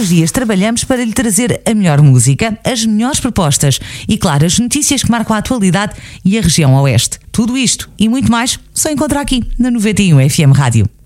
os dias trabalhamos para lhe trazer a melhor música, as melhores propostas e, claro, as notícias que marcam a atualidade e a região oeste. Tudo isto e muito mais só encontra aqui na 91 FM Rádio.